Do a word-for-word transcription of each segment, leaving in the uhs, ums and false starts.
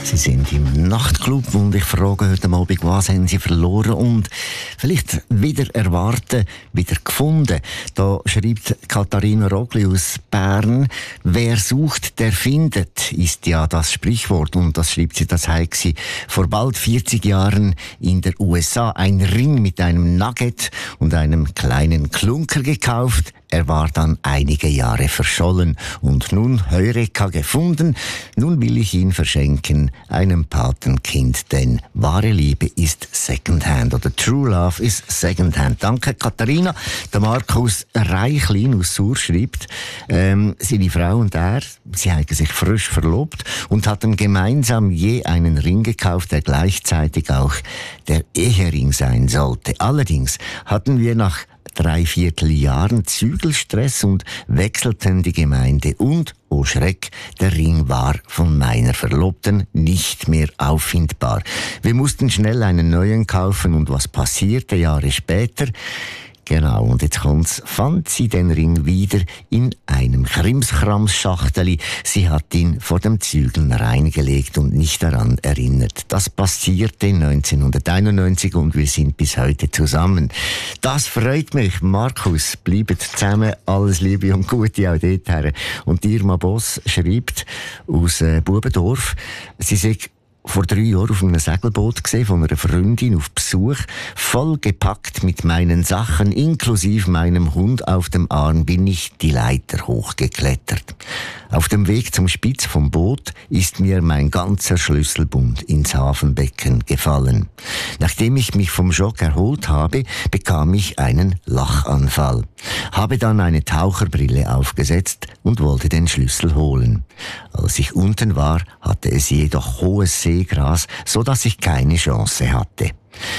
Sie sind im Nachtclub und ich frage heute Abend, was haben Sie verloren und vielleicht wieder erwarten, wieder gefunden. Da schreibt Katharina Rogli aus Bern, wer sucht, der findet, ist ja das Sprichwort. Und das schreibt sie, das habe sie vor bald vierzig Jahren in der U S A ein Ring mit einem Nugget und einem kleinen Klunker gekauft. Er war dann einige Jahre verschollen und nun Heureka gefunden. Nun will ich ihn verschenken, einem Patenkind, denn wahre Liebe ist Secondhand oder True Love ist Secondhand. Danke, Katharina. Der Markus Reichlin aus Sur schreibt, ähm, seine Frau und er, sie haben sich frisch verlobt und hatten gemeinsam je einen Ring gekauft, der gleichzeitig auch der Ehering sein sollte. Allerdings hatten wir nach dreiviertel Jahren Zügelstress und wechselten die Gemeinde und, oh Schreck, der Ring war von meiner Verlobten nicht mehr auffindbar. Wir mussten schnell einen neuen kaufen und was passierte Jahre später? Genau, und jetzt kommt's, fand sie den Ring wieder in einem Krimskrams-Schachteli. Sie hat ihn vor dem Zügeln reingelegt und nicht daran erinnert. Das passierte neunzehnhunderteinundneunzig und wir sind bis heute zusammen. Das freut mich, Markus. Bleibt zusammen, alles Liebe und Gute auch dort her. Und Irma Boss schreibt aus äh, Bubendorf, sie sagt, vor drei Jahren auf einem Segelboot gesehen, von einer Freundin auf Besuch, vollgepackt mit meinen Sachen, inklusive meinem Hund auf dem Arm, bin ich die Leiter hochgeklettert. Auf dem Weg zum Spitz vom Boot ist mir mein ganzer Schlüsselbund ins Hafenbecken gefallen. Nachdem ich mich vom Schock erholt habe, bekam ich einen Lachanfall. Habe dann eine Taucherbrille aufgesetzt und wollte den Schlüssel holen. Als ich unten war, hatte es jedoch hohes Seegras, so dass ich keine Chance hatte.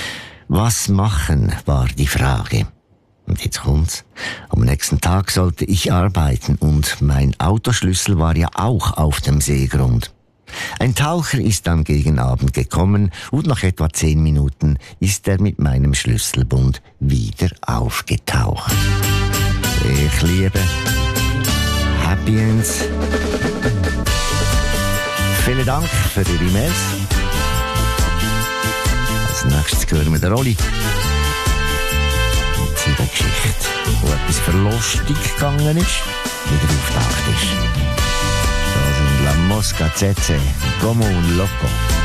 Was machen, war die Frage. Und jetzt kommt's. Am nächsten Tag sollte ich arbeiten und mein Autoschlüssel war ja auch auf dem Seegrund. Ein Taucher ist dann gegen Abend gekommen und nach etwa zehn Minuten ist er mit meinem Schlüsselbund wieder aufgetaucht. Ich liebe Happy Ends. Vielen Dank für Ihre Mails. Als nächstes hören wir den Rolli. Mit seiner Geschichte, wo etwas verlustig gegangen ist, wieder auftaucht ist. Da sind La Mosca Zeze, Como un Loco.